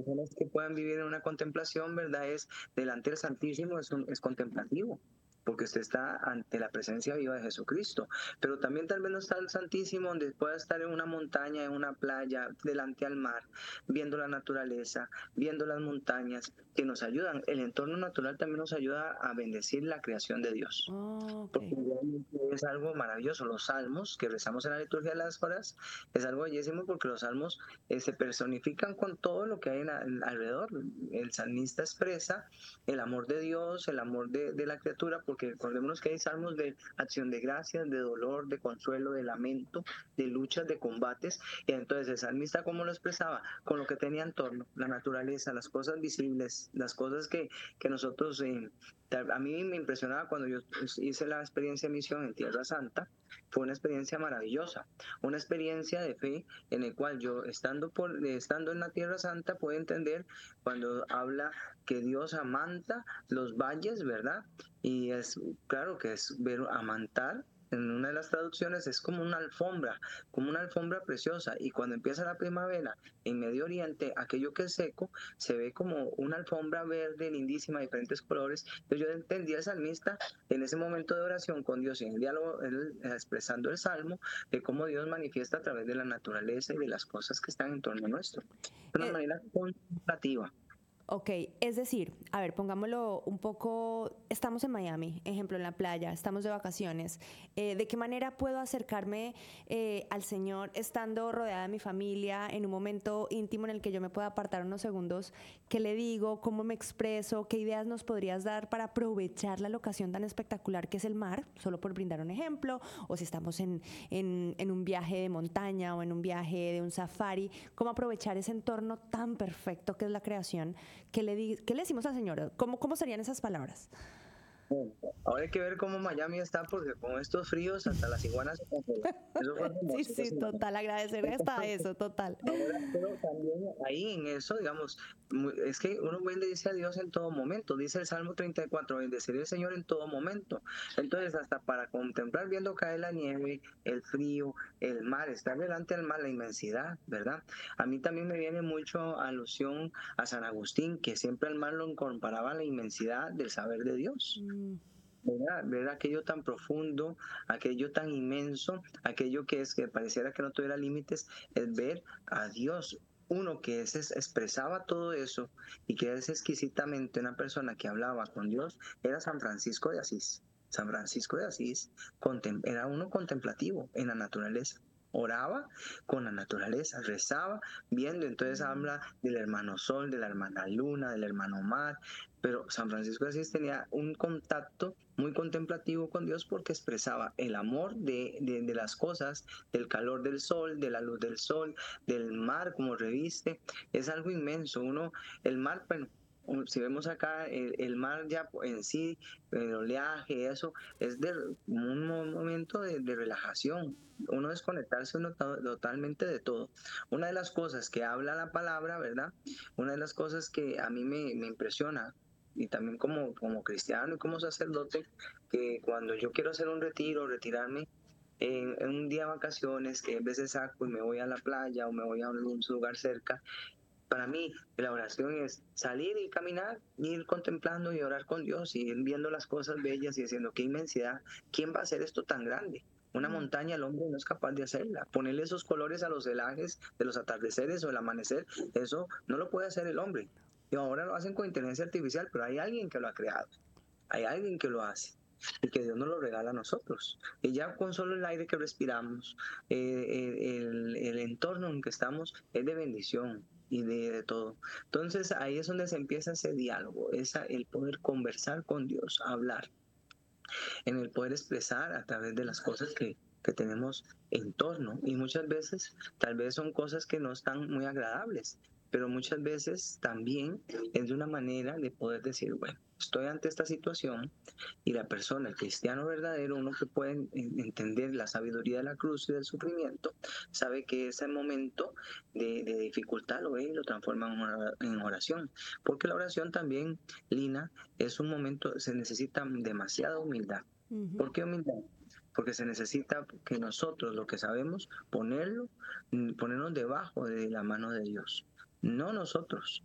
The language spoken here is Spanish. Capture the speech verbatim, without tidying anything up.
personas que puedan vivir en una contemplación, ¿verdad? Es delante del Santísimo, es, un, es contemplativo, porque usted está ante la presencia viva de Jesucristo. Pero también tal vez no está el Santísimo donde pueda estar en una montaña, en una playa, delante al mar, viendo la naturaleza, viendo las montañas que nos ayudan. El entorno natural también nos ayuda a bendecir la creación de Dios. Oh, ok. Porque realmente es algo maravilloso. Los salmos que rezamos en la liturgia de las horas es algo bellísimo porque los salmos eh, se personifican con todo lo que hay en, en, alrededor. El salmista expresa el amor de Dios, el amor de, de la criatura, porque recordémonos que hay salmos de acción de gracias, de dolor, de consuelo, de lamento, de luchas, de combates. Y entonces el salmista, ¿cómo lo expresaba? Con lo que tenía en torno, la naturaleza, las cosas visibles, las cosas que, que nosotros... Eh, a mí me impresionaba cuando yo hice la experiencia de misión en Tierra Santa, fue una experiencia maravillosa, una experiencia de fe en el cual yo estando, por, estando en la Tierra Santa puedo entender cuando habla que Dios amanta los valles, ¿verdad? Y es claro que es ver amantar. En una de las traducciones es como una alfombra, como una alfombra preciosa. Y cuando empieza la primavera en Medio Oriente, aquello que es seco se ve como una alfombra verde lindísima, de diferentes colores. Entonces yo entendí al salmista en ese momento de oración con Dios y en el diálogo, él, expresando el salmo, de cómo Dios manifiesta a través de la naturaleza y de las cosas que están en torno nuestro. De una Eh, manera contemplativa. Ok, es decir, a ver, pongámoslo un poco, estamos en Miami, ejemplo, en la playa, estamos de vacaciones. Eh, ¿De qué manera puedo acercarme eh, al Señor estando rodeada de mi familia en un momento íntimo en el que yo me pueda apartar unos segundos? ¿Qué le digo? ¿Cómo me expreso? ¿Qué ideas nos podrías dar para aprovechar la locación tan espectacular que es el mar? Solo por brindar un ejemplo, o si estamos en, en, en un viaje de montaña o en un viaje de un safari, ¿cómo aprovechar ese entorno tan perfecto que es la creación? ¿Qué le, di, ¿Qué le decimos al Señor? ¿Cómo, ¿Cómo serían esas palabras? Bueno, ahora hay que ver cómo Miami está, porque con estos fríos hasta las iguanas se congelan. Eso fue Sí, hermoso esta sí, semana. total, agradecer hasta eso, total. Ahora, pero también ahí en eso, digamos, es que uno bendice a Dios en todo momento. Dice el Salmo treinta y cuatro, bendeciré al Señor en todo momento. Entonces, hasta para contemplar viendo caer la nieve, el frío, el mar, estar delante del mar, la inmensidad, ¿verdad? A mí también me viene mucho alusión a San Agustín, que siempre al mar lo comparaba a la inmensidad del saber de Dios. Mm, ¿Verdad? Ver aquello tan profundo, aquello tan inmenso, aquello que es que pareciera que no tuviera límites, es ver a Dios. Uno que es, es- expresaba todo eso y que es exquisitamente una persona que hablaba con Dios, era San Francisco de Asís. San Francisco de Asís contem- era uno contemplativo en la naturaleza. Oraba con la naturaleza, rezaba viendo, entonces habla del hermano sol, de la hermana luna, del hermano mar, pero San Francisco de Asís tenía un contacto muy contemplativo con Dios porque expresaba el amor de, de, de las cosas, del calor del sol, de la luz del sol, del mar como reviste. Es algo inmenso. Uno, el mar, bueno, si vemos acá el, el mar ya en sí, el oleaje, eso, es de un momento de, de relajación. Uno desconectarse uno to- totalmente de todo. Una de las cosas que habla la palabra, ¿verdad? Una de las cosas que a mí me, me impresiona y también como, como cristiano y como sacerdote, que cuando yo quiero hacer un retiro, retirarme en, en un día de vacaciones, que a veces saco y me voy a la playa o me voy a un lugar cerca, para mí la oración es salir y caminar, ir contemplando y orar con Dios y ir viendo las cosas bellas y diciendo qué inmensidad, ¿quién va a hacer esto tan grande? Una mm. montaña el hombre no es capaz de hacerla. Ponerle esos colores a los celajes de los atardeceres o el amanecer, eso no lo puede hacer el hombre. Y ahora lo hacen con inteligencia artificial, pero hay alguien que lo ha creado, hay alguien que lo hace y que Dios nos lo regala a nosotros. Y ya con solo el aire que respiramos, eh, el, el, entorno en que estamos es de bendición y de, de todo. Entonces ahí es donde se empieza ese diálogo, esa, el poder conversar con Dios, hablar, en el poder expresar a través de las cosas que, que tenemos en torno. Y muchas veces tal vez son cosas que no están muy agradables, pero muchas veces también es de una manera de poder decir, bueno, estoy ante esta situación y la persona, el cristiano verdadero, uno que puede entender la sabiduría de la cruz y del sufrimiento, sabe que ese momento de, de dificultad lo ve y lo transforma en oración. Porque la oración también, Lina, es un momento, se necesita demasiada humildad. Ujú. ¿Por qué humildad? Porque se necesita que nosotros lo que sabemos, ponerlo, ponernos debajo de la mano de Dios. No nosotros,